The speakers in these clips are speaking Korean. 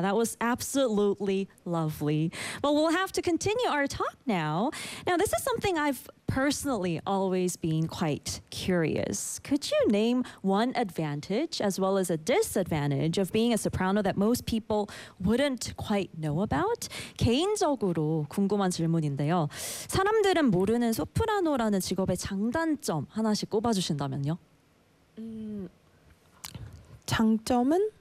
that was absolutely lovely. Well, we'll have to continue our talk now. Now, this is something I've personally always been quite curious. Could you name one advantage as well as a disadvantage of being a soprano that most people wouldn't quite know about? 개인적으로 궁금한 질문인데요. 사람들은 모르는 소프라노라는 직업의 장단점 하나씩 꼽아주신다면요? 장점은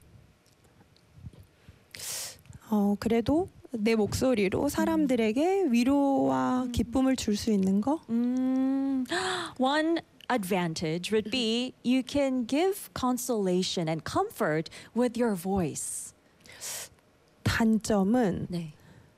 그래도 내 목소리로 사람들에게 위로와 기쁨을 줄 수 있는 거. One advantage would be you can give consolation and comfort with your voice. 단점은 네.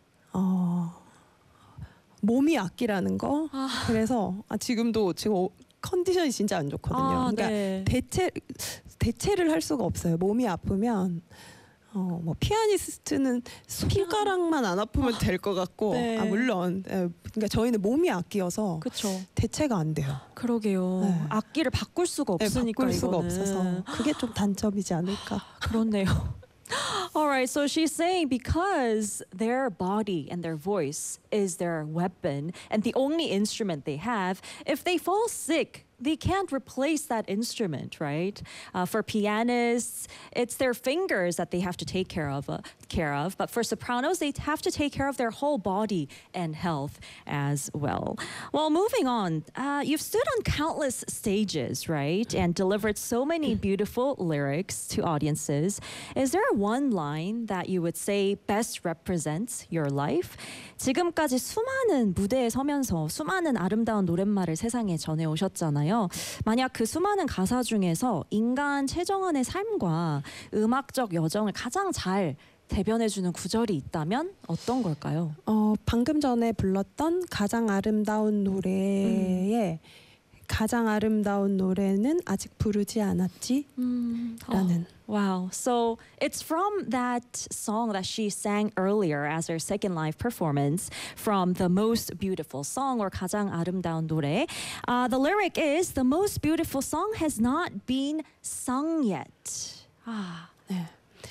몸이 악기라는 거. 그래서 지금도 지금 컨디션이 진짜 안 좋거든요. 그러니까 네. 대체를 할 수가 없어요. 몸이 아프면 뭐 피아니스트는 손가락만 안 아프면 될 것 같고, 네. 물론 그러니까 저희는 몸이 악기여서 그렇죠. 대체가 안 돼요. 그러게요. 네. 악기를 바꿀 수가 없으니까 바꿀 수가 이거는. 없어서 그게 좀 단점이지 않을까. 그렇네요. All right, so she's saying because their body and their voice is their weapon and the only instrument they have, if they fall sick, they can't replace that instrument, right? For pianists, it's their fingers that they have to take care of. But for sopranos, they have to take care of their whole body and health as well. Well, moving on, you've stood on countless stages, right? And delivered so many beautiful lyrics to audiences. Is there one line that you would say best represents your life? 지금까지 수많은 무대에 서면서 수많은 아름다운 노랫말을 세상에 전해오셨잖아요. 만약 그 수많은 가사 중에서 인간 최정원의 삶과 음악적 여정을 가장 잘 대변해주는 구절이 있다면 어떤 걸까요? 방금 전에 불렀던 가장 아름다운 노래의 가장 아름다운 노래는 아직 부르지 않았지? 라는. Wow. So it's from that song that she sang earlier as her second live performance from The Most Beautiful Song or 가장 아름다운 노래. The lyric is The most beautiful song has not been sung yet. 네.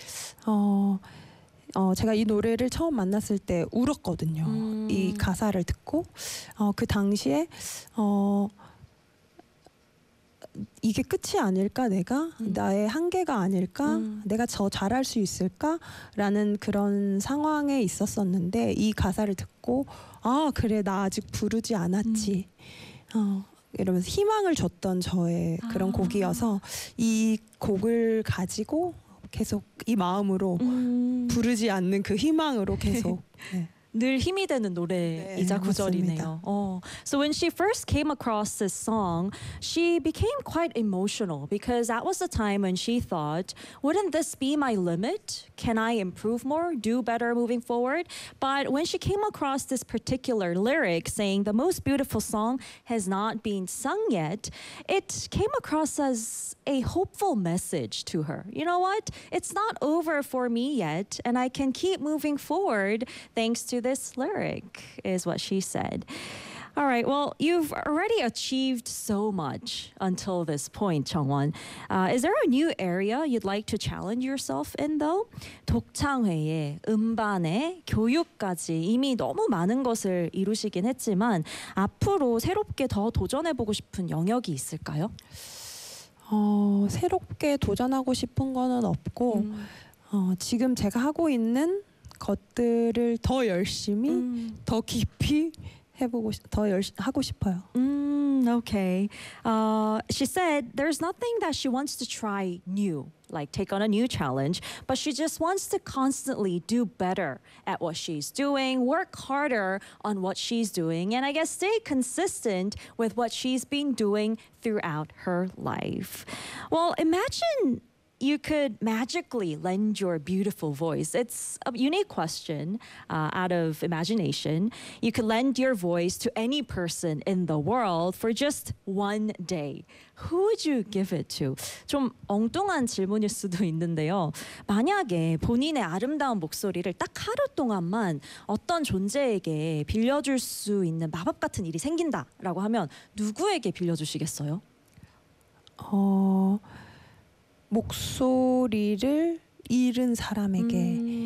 제가 이 노래를 처음 만났을 때 울었거든요. 이 가사를 듣고 그 당시에 이게 끝이 아닐까 내가 나의 한계가 아닐까 내가 더 잘할 수 있을까라는 그런 상황에 있었었는데 이 가사를 듣고 그래 나 아직 부르지 않았지 이러면서 희망을 줬던 저의 그런 곡이어서 이 곡을 가지고 계속 이 마음으로 부르지 않는 그 희망으로 계속 네. 늘 힘이 되는 노래이자 네, 구절이네요. So when she first came across this song, she became quite emotional because that was the time when she thought, wouldn't this be my limit? Can I improve more, do better moving forward? But when she came across this particular lyric saying the most beautiful song has not been sung yet, it came across as a hopeful message to her. You know what? It's not over for me yet, and I can keep moving forward thanks to this lyric, is what she said. All right, well, you've already achieved so much until this point, Chungwon. Is there a new area you'd like to challenge yourself in, though? 독창회에, 음반에, 교육까지 이미 너무 많은 것을 이루시긴 했지만 앞으로 새롭게 더 도전해보고 싶은 영역이 있을까요? 새롭게 도전하고 싶은 거는 없고 지금 제가 하고 있는 것들을 더 열심히 더 깊이 해보고 하고 싶어요. Okay. She said there's nothing that she wants to try new, like take on a new challenge, but she just wants to constantly do better at what she's doing, work harder on what she's doing, and I guess stay consistent with what she's been doing throughout her life. Well, imagine you could magically lend your beautiful voice. It's a unique question out of imagination. You could lend your voice to any person in the world for just one day. Who would you give it to? 좀 엉뚱한 질문일 수도 있는데요. 만약에 본인의 아름다운 목소리를 딱 하루 동안만 어떤 존재에게 빌려줄 수 있는 마법 같은 일이 생긴다라고 하면 누구에게 빌려주시겠어요? 목소리를 잃은 사람에게